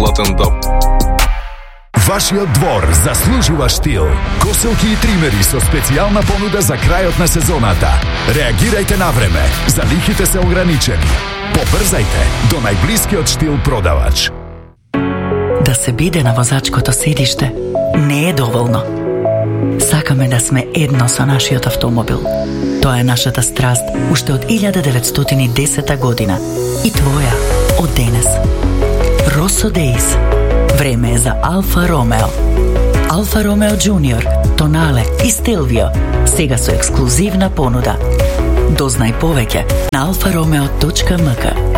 златен даб. Вашиот двор заслужува штил. Коселки и тримери со специјална понуда за крајот на сезоната. Реагирајте на време. Залихите се ограничени. Побрзајте до најблискиот штил продавач. Да се биде на возачкото седиште не е доволно. Сакаме да сме едно со нашиот автомобил. Тоа е нашата страст уште од 1910 година и твоја од денес. Росо Дейс. Време е за Алфа Ромео. Алфа Ромео Джуниор, Тонале и Стилвио сега со ексклузивна понуда. Дознај повеќе на alfaromeo.mk.